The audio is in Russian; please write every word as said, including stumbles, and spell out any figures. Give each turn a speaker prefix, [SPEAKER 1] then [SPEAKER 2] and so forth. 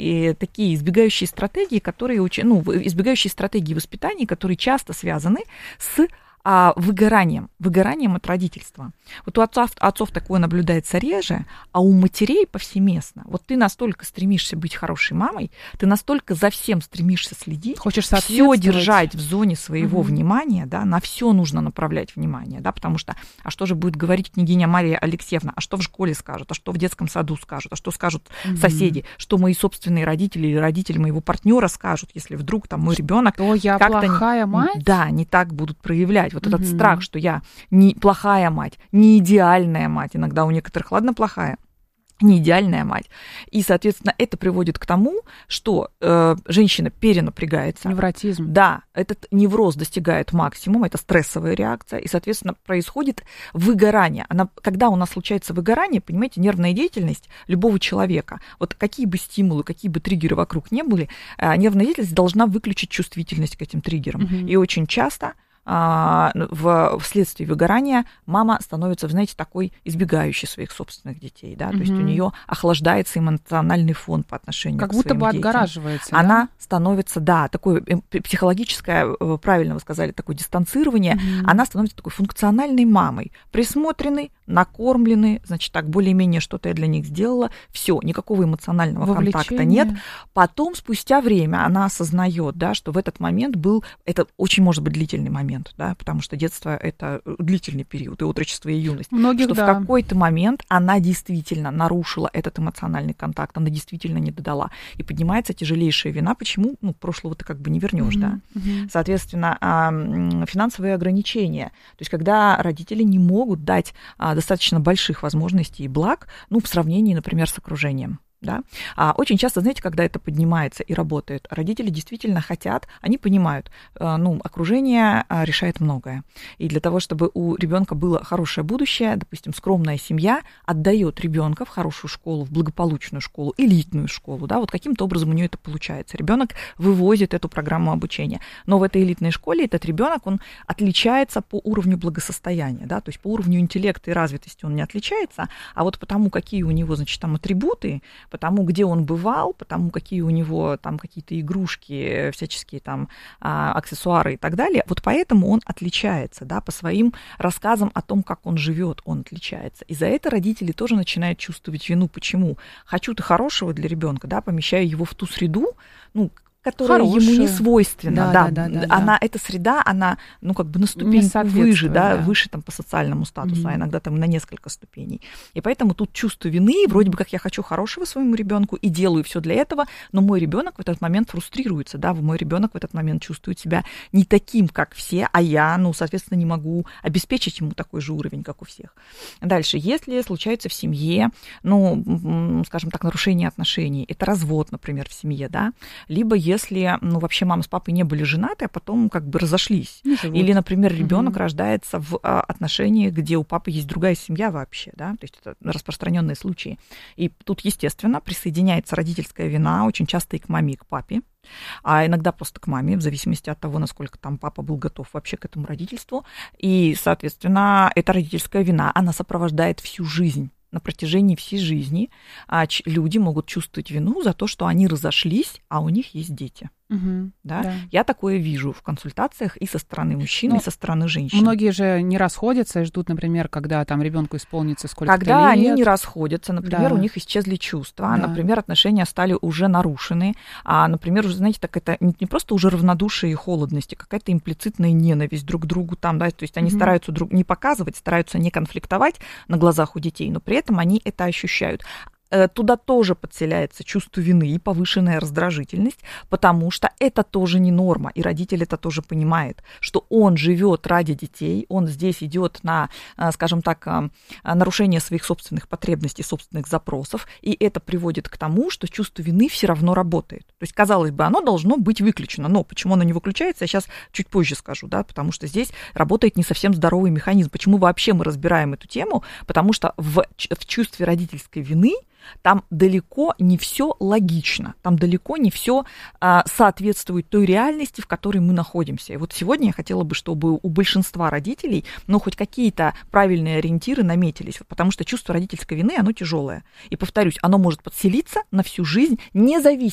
[SPEAKER 1] и такие избегающие стратегии, которые, ну, избегающие стратегии воспитания, которые часто связаны с а, выгоранием, выгоранием от родительства. Вот у отцов, отцов такое наблюдается реже, а у матерей повсеместно. Вот ты настолько стремишься быть хорошей мамой, ты настолько за всем стремишься следить,
[SPEAKER 2] хочешь
[SPEAKER 1] все держать в зоне своего угу. внимания, да, на все нужно направлять внимание, да, потому что, а что же будет говорить княгиня Мария Алексеевна, а что в школе скажут, а что в детском саду скажут, а что скажут угу. соседи, что мои собственные родители или родители моего партнера скажут, если вдруг там мой ребенок как-то
[SPEAKER 2] плохая мать?
[SPEAKER 1] Да, не так будут проявлять. Вот этот mm-hmm. страх, что я не плохая мать, не идеальная мать, иногда у некоторых, ладно, плохая, не идеальная мать. И, соответственно, это приводит к тому, что э, женщина перенапрягается.
[SPEAKER 2] Невротизм.
[SPEAKER 1] Да, этот невроз достигает максимума, это стрессовая реакция, и, соответственно, происходит выгорание. Она, когда у нас случается выгорание, понимаете, нервная деятельность любого человека, вот какие бы стимулы, какие бы триггеры вокруг не были, э, нервная деятельность должна выключить чувствительность к этим триггерам. Mm-hmm. И очень часто В, вследствие выгорания мама становится, вы знаете, такой избегающей своих собственных детей, да, mm-hmm. то есть у нее охлаждается эмоциональный фон по отношению
[SPEAKER 2] как
[SPEAKER 1] к своим детям.
[SPEAKER 2] Как будто бы отгораживается.
[SPEAKER 1] Она
[SPEAKER 2] да?
[SPEAKER 1] становится, да, такое психологическое, правильно вы сказали, такое дистанцирование, mm-hmm. она становится такой функциональной мамой, присмотренной, накормлены, значит, так, более-менее что-то я для них сделала, все, никакого эмоционального
[SPEAKER 2] Вовлечение.
[SPEAKER 1] контакта нет. Потом, спустя время, она осознает, да, что в этот момент был, это очень может быть длительный момент, да, потому что детство — это длительный период, и отрочество, и юность,
[SPEAKER 2] Многих,
[SPEAKER 1] что
[SPEAKER 2] да.
[SPEAKER 1] в какой-то момент она действительно нарушила этот эмоциональный контакт, она действительно не додала, и поднимается тяжелейшая вина, почему, ну, прошлого ты как бы не вернешь, mm-hmm. да. Mm-hmm. Соответственно, финансовые ограничения, то есть когда родители не могут дать достаточно больших возможностей и благ, ну, в сравнении, например, с окружением. Да? А очень часто, знаете, когда это поднимается и работает, родители действительно хотят, они понимают, ну, окружение решает многое. И для того, чтобы у ребенка было хорошее будущее, допустим, скромная семья отдает ребенка в хорошую школу, в благополучную школу, элитную школу, да, вот каким-то образом у нее это получается. Ребенок вывозит эту программу обучения. Но в этой элитной школе этот ребенок, он отличается по уровню благосостояния, да, то есть по уровню интеллекта и развитости он не отличается, а вот потому, какие у него, значит, там атрибуты, потому где он бывал, потому какие у него там какие-то игрушки, всяческие там аксессуары и так далее, вот поэтому он отличается, да, по своим рассказам о том, как он живет, он отличается. И за это родители тоже начинают чувствовать вину. Почему? Хочу-то хорошего для ребенка, да, помещаю его в ту среду, ну, которая Хорошая. ему не свойственна. Да, да, да, да, она, да. Эта среда, она, ну, как бы на ступеньку выше, да, да, выше там по социальному статусу, mm-hmm. а иногда там на несколько ступеней. И поэтому тут чувство вины, вроде бы как я хочу хорошего своему ребенку и делаю все для этого, но мой ребенок в этот момент фрустрируется, да, мой ребенок в этот момент чувствует себя не таким, как все, а я, ну, соответственно, не могу обеспечить ему такой же уровень, как у всех. Дальше, если случается в семье, ну, скажем так, нарушение отношений, это развод, например, в семье, да, либо если если, ну, вообще мама с папой не были женаты, а потом как бы разошлись. Или, например, ребенок угу. рождается в отношениях, где у папы есть другая семья вообще, да, то есть это распространенные случаи. И тут, естественно, присоединяется родительская вина, очень часто и к маме, и к папе, а иногда просто к маме, в зависимости от того, насколько там папа был готов вообще к этому родительству. И, соответственно, эта родительская вина, она сопровождает всю жизнь. На протяжении всей жизни люди могут чувствовать вину за то, что они разошлись, а у них есть дети. Угу, да? Да. Я такое вижу в консультациях и со стороны мужчин, ну, и со стороны женщин.
[SPEAKER 2] Многие же не расходятся и ждут, например, когда там ребенку исполнится сколько-то
[SPEAKER 1] когда
[SPEAKER 2] лет.
[SPEAKER 1] Когда они не расходятся, например, да. у них исчезли чувства, да. например, отношения стали уже нарушены, а, например, уже, знаете, так это не просто уже равнодушие и холодность, а какая-то имплицитная ненависть друг к другу там, да, то есть они угу. стараются друг не показывать, стараются не конфликтовать на глазах у детей, но при этом они это ощущают. Туда тоже подселяется чувство вины и повышенная раздражительность, потому что это тоже не норма, и родитель это тоже понимает, что он живет ради детей, он здесь идет на, скажем так, нарушение своих собственных потребностей, собственных запросов, и это приводит к тому, что чувство вины все равно работает. То есть, казалось бы, оно должно быть выключено, но почему оно не выключается, я сейчас чуть позже скажу, да, потому что здесь работает не совсем здоровый механизм. Почему вообще мы разбираем эту тему? Потому что в, в чувстве родительской вины там далеко не все логично, там далеко не все а, соответствует той реальности, в которой мы находимся. И вот сегодня я хотела бы, чтобы у большинства родителей, ну, хоть какие-то правильные ориентиры наметились, потому что чувство родительской вины, оно тяжелое. И, повторюсь, оно может подселиться на всю жизнь, независимо